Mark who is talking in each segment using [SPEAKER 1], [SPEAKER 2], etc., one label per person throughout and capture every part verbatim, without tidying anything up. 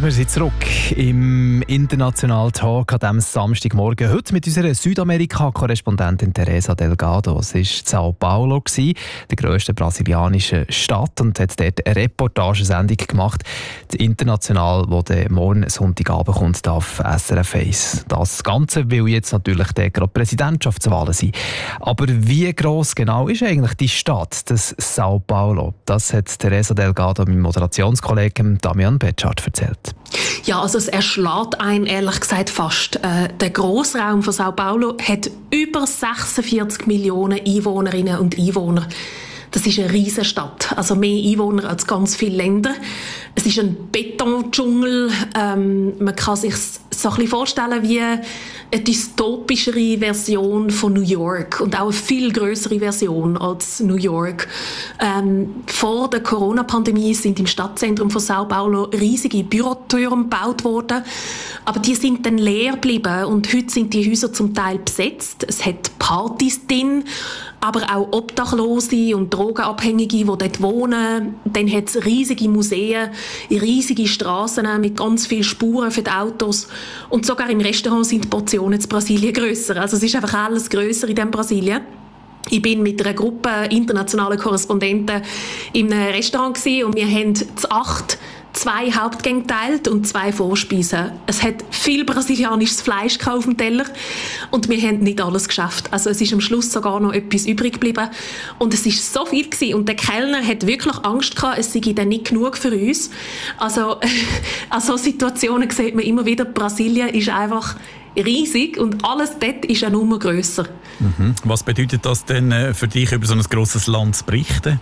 [SPEAKER 1] wir sind zurück im internationalen Talk an diesem Samstagmorgen. Heute mit unserer Südamerika-Korrespondentin Teresa Delgado. Es war in Sao Paulo, der grössten brasilianischen Stadt, und hat dort eine Reportagesendung gemacht, die international, die morgen Sonntagabend kommt auf S R F eins. Das Ganze will jetzt natürlich gerade Präsidentschaftswahlen sein. Aber wie gross genau ist eigentlich die Stadt, das Sao Paulo? Das hat Teresa Delgado meinem Moderationskollegen Damian Betschart erzählt.
[SPEAKER 2] Ja, also es erschlägt einen ehrlich gesagt fast. Äh, der Grossraum von Sao Paulo hat über sechsundvierzig Millionen Einwohnerinnen und Einwohner. Das ist eine riesige Stadt, also mehr Einwohner als ganz viele Länder. Es ist ein Betondschungel. Ähm, man kann sich so ein bisschen vorstellen wie eine dystopischere Version von New York und auch eine viel größere Version als New York. Ähm, vor der Corona-Pandemie sind im Stadtzentrum von Sao Paulo riesige Bürotürme gebaut worden, aber die sind dann leer geblieben und heute sind die Häuser zum Teil besetzt. Es hat Partys drin, aber auch Obdachlose und Drogenabhängige, die dort wohnen. Dann hat es riesige Museen, riesige Strassen mit ganz vielen Spuren für die Autos. Und sogar im Restaurant sind die Portionen in Brasilien grösser. Also es ist einfach alles grösser in diesem Brasilien. Ich bin mit einer Gruppe internationaler Korrespondenten in einem Restaurant gewesen und wir haben zu acht zwei Hauptgänge geteilt und zwei Vorspeisen. Es hat viel brasilianisches Fleisch auf dem Teller und wir haben nicht alles geschafft. Also es ist am Schluss sogar noch etwas übrig geblieben und es ist so viel gewesen. Und der Kellner hat wirklich Angst gehabt, es sei dann nicht genug für uns. Also an solchen Situationen sieht man immer wieder, Brasilien ist einfach riesig und alles dort ist eine Nummer grösser.
[SPEAKER 3] Mhm. Was bedeutet das denn für dich, über so ein grosses Land zu berichten?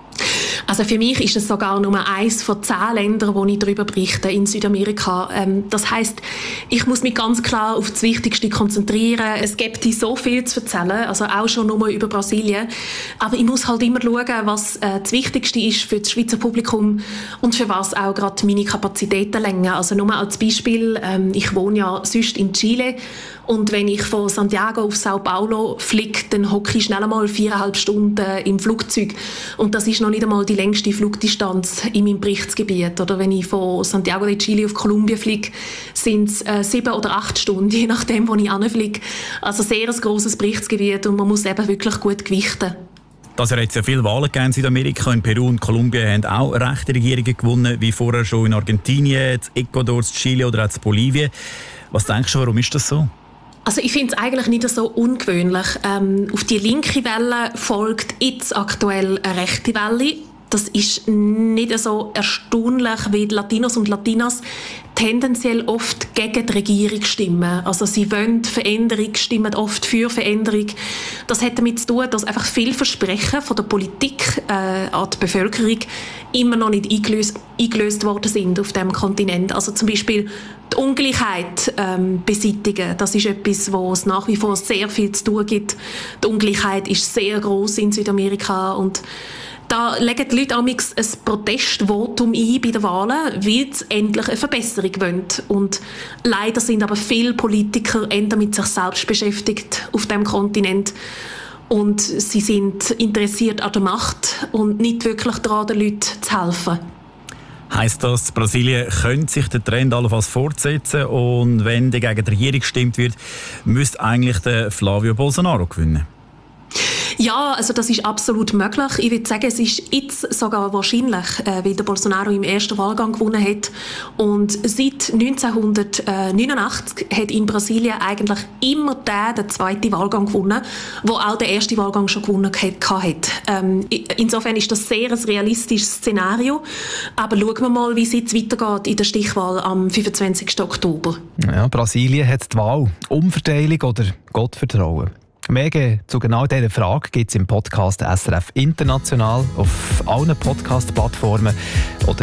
[SPEAKER 2] Also für mich ist es sogar nur eins von zehn Ländern, wo ich darüber berichte in Südamerika. Ähm, das heisst, ich muss mich ganz klar auf das Wichtigste konzentrieren. Es gibt so viel zu erzählen, also auch schon nur über Brasilien. Aber ich muss halt immer schauen, was äh, das Wichtigste ist für das Schweizer Publikum und für was auch gerade meine Kapazitäten länger. Also nur als Beispiel, ähm, ich wohne ja sonst in Chile. Und wenn ich von Santiago auf Sao Paulo fliege, dann hocke ich schnell einmal viereinhalb Stunden im Flugzeug. Und das ist noch nicht einmal die längste Flugdistanz in meinem Berichtsgebiet. Oder wenn ich von Santiago de Chile auf Kolumbien fliege, sind es äh, sieben oder acht Stunden, je nachdem, wo ich hinfliege. Also sehr ein grosses Berichtsgebiet und man muss eben wirklich gut gewichten.
[SPEAKER 3] Das hat jetzt ja viele Wahlen gegeben in Südamerika. In Peru und Kolumbien haben auch rechte Regierungen gewonnen, wie vorher schon in Argentinien, in Ecuador, in Chile oder auch in Bolivien. Was denkst du, warum ist das so?
[SPEAKER 2] Also ich finde es eigentlich nicht so ungewöhnlich. Ähm, auf die linke Welle folgt jetzt aktuell eine rechte Welle. Das ist nicht so erstaunlich, wie die Latinos und Latinas tendenziell oft gegen die Regierung stimmen. Also sie wollen Veränderung, stimmen oft für Veränderung. Das hat damit zu tun, dass einfach viele Versprechen von der Politik äh, an die Bevölkerung immer noch nicht eingelöst, eingelöst worden sind auf diesem Kontinent. Also zum Beispiel die Ungleichheit ähm, beseitigen. Das ist etwas, wo es nach wie vor sehr viel zu tun gibt. Die Ungleichheit ist sehr gross in Südamerika und da legen die Leute amigs ein Protestvotum ein bei den Wahlen, weil sie endlich eine Verbesserung wollen. Und leider sind aber viele Politiker eher mit sich selbst beschäftigt auf dem Kontinent. Und sie sind interessiert an der Macht und nicht wirklich daran, den Leuten zu helfen.
[SPEAKER 3] Heisst das, Brasilien könnte sich den Trend allenfalls fortsetzen und wenn gegen die Regierung gestimmt wird, müsste eigentlich der Flavio Bolsonaro gewinnen?
[SPEAKER 2] Ja, also das ist absolut möglich. Ich würde sagen, es ist jetzt sogar wahrscheinlich, äh, weil der Bolsonaro im ersten Wahlgang gewonnen hat. Und seit neunzehnhundertneunundachtzig hat in Brasilien eigentlich immer der, der zweite Wahlgang gewonnen, wo auch der erste Wahlgang schon gewonnen hat. Ähm, insofern ist das sehr ein realistisches Szenario. Aber schauen wir mal, wie es jetzt weitergeht in der Stichwahl am fünfundzwanzigsten Oktober.
[SPEAKER 1] Ja, Brasilien hat die Wahl. Umverteilung oder Gottvertrauen? Mehr zu genau dieser Frage gibt es im Podcast S R F International auf allen Podcast-Plattformen oder